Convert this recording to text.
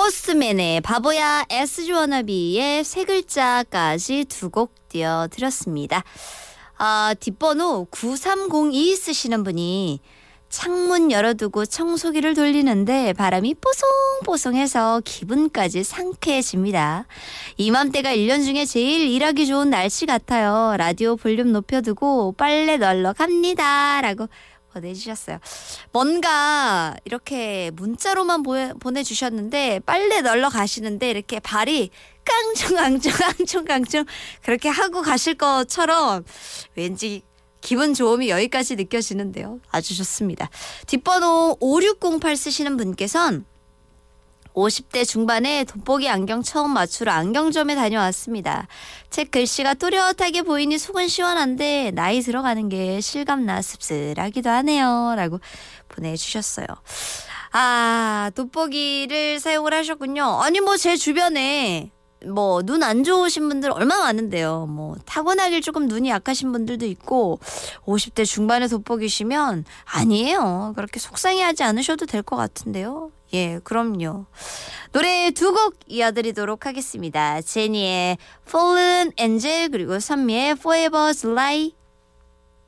포스트맨의 바보야, SG 워너비의 세 글자까지 두 곡 띄워드렸습니다. 뒷번호 9302 쓰시는 분이 창문 열어두고 청소기를 돌리는데 바람이 뽀송뽀송해서 기분까지 상쾌해집니다. 이맘때가 1년 중에 제일 일하기 좋은 날씨 같아요. 라디오 볼륨 높여두고 빨래 널러 갑니다. 라고 보내주셨어요. 뭔가 이렇게 문자로만 보내주셨는데 빨래 널러 가시는데 이렇게 발이 깡충깡충 그렇게 하고 가실 것처럼 왠지 기분 좋음이 여기까지 느껴지는데요. 아주 좋습니다. 뒷번호 5608 쓰시는 분께선 50대 중반에 돋보기 안경 처음 맞추러 안경점에 다녀왔습니다. 책 글씨가 또렷하게 보이니 속은 시원한데 나이 들어가는 게 실감나 씁쓸하기도 하네요. 라고 보내주셨어요. 돋보기를 사용을 하셨군요. 아니 제 주변에 눈 안 좋으신 분들 얼마나 많은데요. 타고나길 조금 눈이 약하신 분들도 있고 50대 중반에 돋보기시면 아니에요. 그렇게 속상해하지 않으셔도 될 것 같은데요. 예, 그럼요. 노래 두 곡 이어드리도록 하겠습니다. 제니의 Fallen Angel 그리고 선미의 Forever's Lie.